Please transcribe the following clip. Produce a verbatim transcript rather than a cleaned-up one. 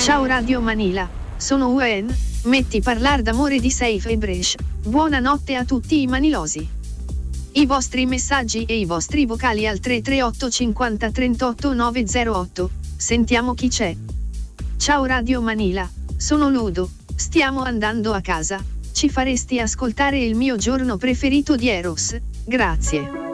Ciao Radio Manila, sono Uen, metti parlar d'amore di Safe e Bresh. Buonanotte a tutti i manilosi. I vostri messaggi e i vostri vocali al tre tre otto cinquanta trentotto nove zero otto. Sentiamo chi c'è. Ciao Radio Manila, sono Ludo, stiamo andando a casa. Ci faresti ascoltare il mio giorno preferito di Eros? Grazie.